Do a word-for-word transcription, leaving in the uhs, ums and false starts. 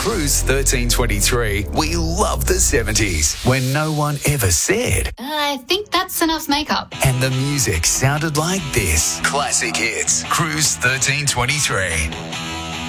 Cruise thirteen twenty-three, we love the seventies, when no one ever said. I think that's enough makeup. And the music sounded like this. Classic hits. Cruise thirteen twenty-three.